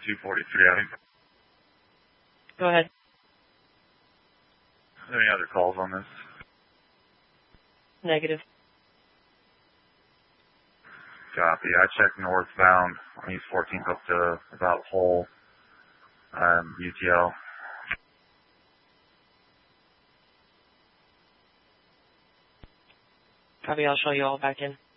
243 Avenue. Go ahead. Are there any other calls on this? Negative. Copy. I checked northbound on East 14th up to about Hull, UTL. Copy, I'll show you all back in.